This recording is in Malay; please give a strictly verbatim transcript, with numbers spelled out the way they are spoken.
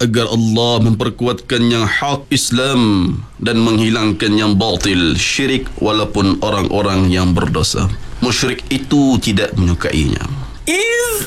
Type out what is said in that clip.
agar Allah memperkuatkan yang hak Islam dan menghilangkan yang batil syirik, walaupun orang-orang yang berdosa. Musyrik itu tidak menyukainya. Is